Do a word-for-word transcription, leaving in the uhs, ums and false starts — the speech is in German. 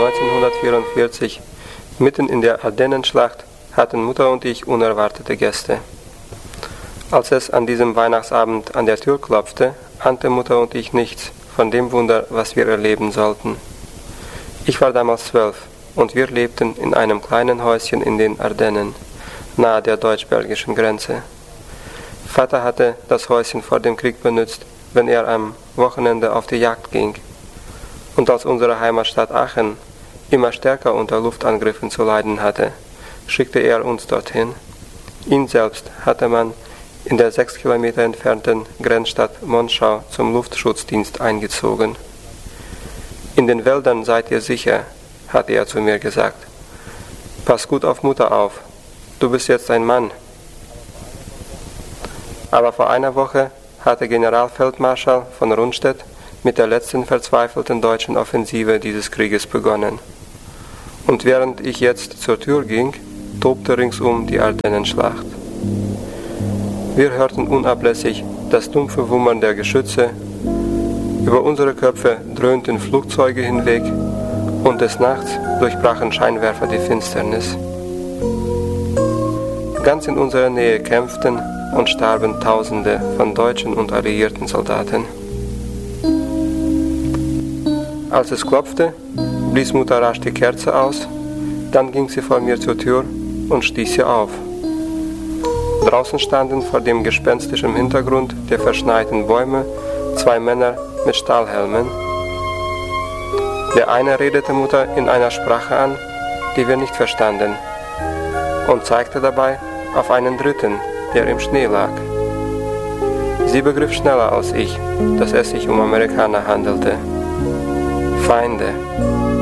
neunzehnhundertvierundvierzig, mitten in der Ardennenschlacht, hatten Mutter und ich unerwartete Gäste. Als es an diesem Weihnachtsabend an der Tür klopfte, ahnte Mutter und ich nichts von dem Wunder, was wir erleben sollten. Ich war damals zwölf und wir lebten in einem kleinen Häuschen in den Ardennen, nahe der deutsch-belgischen Grenze. Vater hatte das Häuschen vor dem Krieg benutzt, wenn er am Wochenende auf die Jagd ging. Und als unsere Heimatstadt Aachen immer stärker unter Luftangriffen zu leiden hatte, schickte er uns dorthin. Ihn selbst hatte man in der sechs Kilometer entfernten Grenzstadt Monschau zum Luftschutzdienst eingezogen. »In den Wäldern seid ihr sicher«, hatte er zu mir gesagt. »Pass gut auf Mutter auf, du bist jetzt ein Mann.« Aber vor einer Woche hatte Generalfeldmarschall von Rundstedt mit der letzten verzweifelten deutschen Offensive dieses Krieges begonnen. Und während ich jetzt zur Tür ging, tobte ringsum die Ardennenschlacht. Wir hörten unablässig das dumpfe Wummern der Geschütze, über unsere Köpfe dröhnten Flugzeuge hinweg und des Nachts durchbrachen Scheinwerfer die Finsternis. Ganz in unserer Nähe kämpften und starben Tausende von deutschen und alliierten Soldaten. Als es klopfte, blies Mutter rasch die Kerze aus, dann ging sie vor mir zur Tür und stieß sie auf. Draußen standen vor dem gespenstischen Hintergrund der verschneiten Bäume zwei Männer mit Stahlhelmen. Der eine redete Mutter in einer Sprache an, die wir nicht verstanden, und zeigte dabei auf einen dritten, der im Schnee lag. Sie begriff schneller als ich, dass es sich um Amerikaner handelte. Feinde.